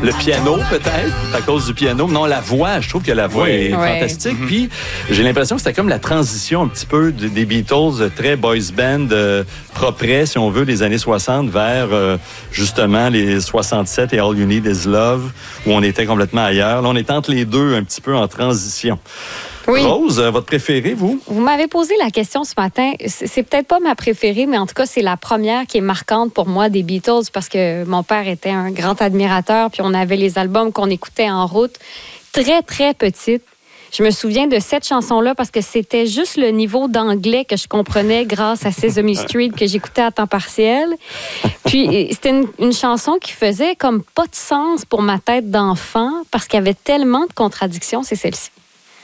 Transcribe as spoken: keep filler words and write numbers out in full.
le piano, peut-être, à cause du piano. Non, la voix, je trouve que la voix Oui. est Ouais. fantastique. Mm-hmm. Puis, j'ai l'impression que c'était comme la transition un petit peu de, des Beatles, très boys band, euh, propre, si on veut, des années soixante vers, euh, justement, les soixante-sept et All You Need Is Love, où on était complètement ailleurs. Là, on est entre les deux, un petit peu en transition. Oui. Rose, euh, votre préférée, vous? Vous m'avez posé la question ce matin. C'est, c'est peut-être pas ma préférée, mais en tout cas, c'est la première qui est marquante pour moi des Beatles parce que mon père était un grand admirateur, puis on avait les albums qu'on écoutait en route. Très, très petite. Je me souviens de cette chanson-là parce que c'était juste le niveau d'anglais que je comprenais grâce à Sesame Street que j'écoutais à temps partiel. Puis, c'était une, une chanson qui faisait comme pas de sens pour ma tête d'enfant parce qu'il y avait tellement de contradictions, c'est celle-ci.